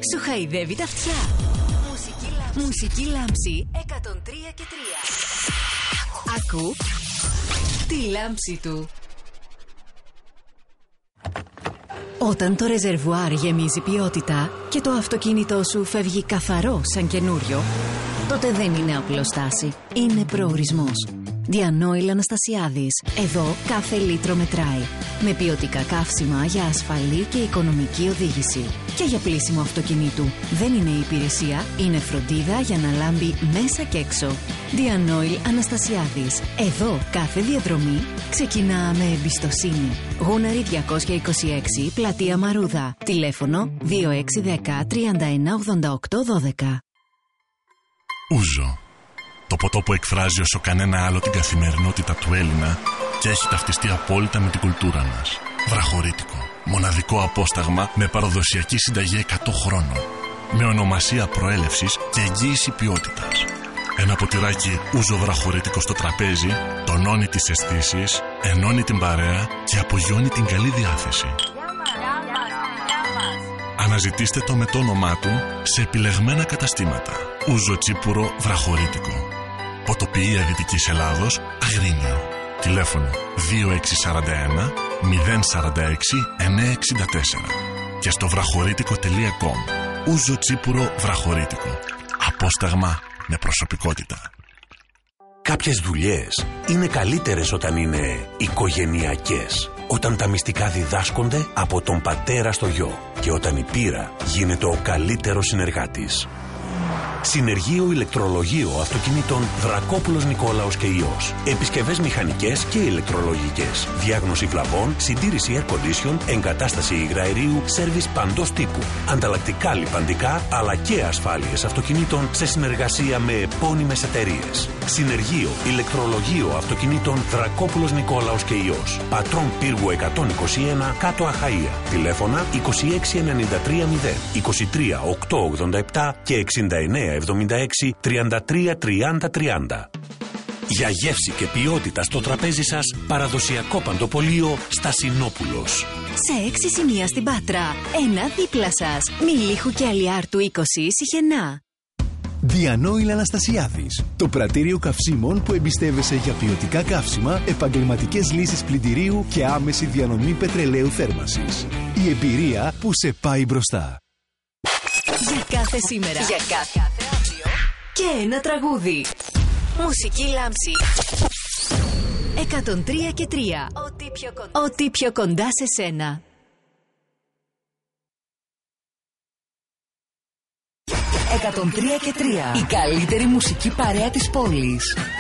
Σου χαϊδεύει τα αυτιά. Μουσική λάμψη 103 και 3. Ακού τη λάμψη του. Όταν το ρεζερβουάρ γεμίζει ποιότητα και το αυτοκίνητό σου φεύγει καθαρό σαν καινούριο, τότε δεν είναι απλοστάση, είναι προορισμός. Διανόηλ Αναστασιάδης. Εδώ κάθε λίτρο μετράει. Με ποιοτικά καύσιμα για ασφαλή και οικονομική οδήγηση. Και για πλύσιμο αυτοκινήτου. Δεν είναι υπηρεσία, είναι φροντίδα για να λάμπει μέσα και έξω. Διανόηλ Αναστασιάδης. Εδώ κάθε διαδρομή ξεκινά με εμπιστοσύνη. Γούναρη 226, Πλατεία Μαρούδα. Τηλέφωνο 2610 318812. Ούζο. Το ποτό που εκφράζει όσο κανένα άλλο την καθημερινότητα του Έλληνα και έχει ταυτιστεί απόλυτα με την κουλτούρα μας. Βραχωρίτικο. Μοναδικό απόσταγμα με παραδοσιακή συνταγή 100 χρόνων. Με ονομασία προέλευσης και εγγύηση ποιότητας. Ένα ποτηράκι ούζο βραχωρίτικο στο τραπέζι τονώνει τις αισθήσεις, ενώνει την παρέα και απογειώνει την καλή διάθεση. Αναζητήστε το με το όνομά του σε επιλεγμένα καταστήματα. Ούζο τσίπουρο βραχωρίτικο. Ποτοποιία Δυτικής Ελλάδος, Αγρίνιο. Τηλέφωνο 2641 046 964. Και στο βραχωρίτικο.com. Ούζο τσίπουρο βραχωρίτικο. Απόσταγμα με προσωπικότητα. Κάποιες δουλειές είναι καλύτερες όταν είναι οικογενειακές. Όταν τα μυστικά διδάσκονται από τον πατέρα στο γιο. Και όταν η πείρα γίνεται ο καλύτερος συνεργάτης. Συνεργείο ηλεκτρολογείο αυτοκινήτων Δρακόπουλος Νικόλαος και Υιός. Επισκευές μηχανικές και ηλεκτρολογικές. Διάγνωση βλαβών, συντήρηση air condition, εγκατάσταση υγραερίου, σέρβις παντός τύπου. Ανταλλακτικά λιπαντικά αλλά και ασφάλειες αυτοκινήτων σε συνεργασία με επώνυμες εταιρείες. Συνεργείο ηλεκτρολογείο αυτοκινήτων Δρακόπουλος Νικόλαος και Υιός. Πατρών Πύργου 121 κάτω Αχαΐα. Τηλέφωνα 26930 23 887 και 69 76 33 30 30. Για γεύση και ποιότητα στο τραπέζι σας, παραδοσιακό παντοπολείο Στασινόπουλος. Σε 6 σημεία στην Πάτρα. Ένα δίπλα σας. Μιλίχου και Αλιάρτου 20, Σιχενά. Διανόηλ Αναστασιάδης. Το πρατήριο καυσίμων που εμπιστεύεσαι για ποιοτικά καύσιμα, επαγγελματικές λύσεις πλυντηρίου και άμεση διανομή πετρελαίου θέρμανσης. Η εμπειρία που σε πάει μπροστά. Για κάθε σήμερα. Για κάθε αύριο. Και ένα τραγούδι. Μουσική λάμψη 103 και 3. Ό,τι πιο κοντά σε σένα. 103 και 3. Η καλύτερη μουσική παρέα της πόλης.